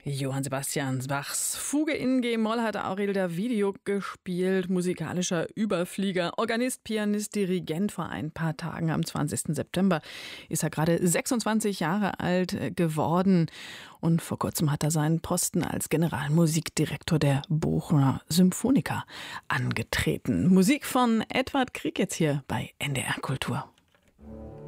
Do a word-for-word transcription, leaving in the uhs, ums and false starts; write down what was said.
Johann Sebastian Bachs Fuge in G-Moll hat Aurel Davidio gespielt, musikalischer Überflieger, Organist, Pianist, Dirigent. Vor ein paar Tagen, am zwanzigsten September, ist er gerade sechsundzwanzig Jahre alt geworden. Und vor kurzem hat er seinen Posten als Generalmusikdirektor der Bochumer Symphoniker angetreten. Musik von Edward Krieg jetzt hier bei N D R Kultur.